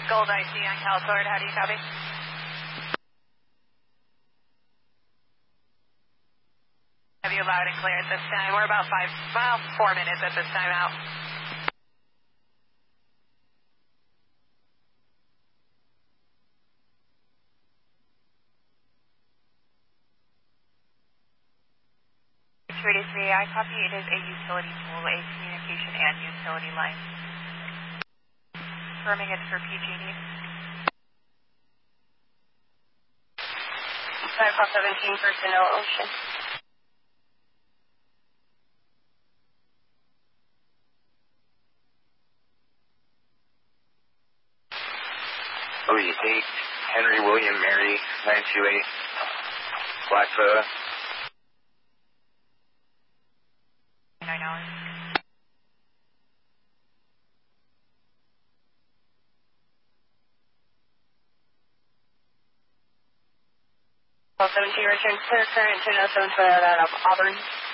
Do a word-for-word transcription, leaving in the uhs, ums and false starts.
Gold I C on Calicord, how do you copy? Have you loud and clear at this time? We're about five, well, four minutes at this time out. two eighty-three, I copy. It is a utility tool, a communication and utility line. Confirming it's for P G and E. five seventeen for Sonoma Ocean. O E eight, Henry William Mary, nine two eight, Black Soda. Nine hours. twelve seventeen, return clear current to no seven twelve out of Auburn.